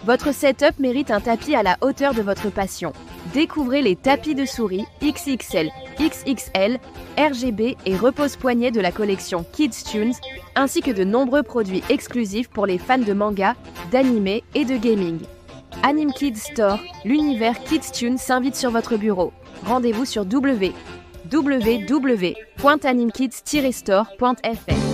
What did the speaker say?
Votre setup mérite un tapis à la hauteur de votre passion. Découvrez les tapis de souris XXL, XXL, RGB et repose-poignet de la collection Kids Tunes, ainsi que de nombreux produits exclusifs pour les fans de manga, d'anime et de gaming. Anime Kids Store, l'univers Kids Tunes s'invite sur votre bureau. Rendez-vous sur www.animekids-store.fr.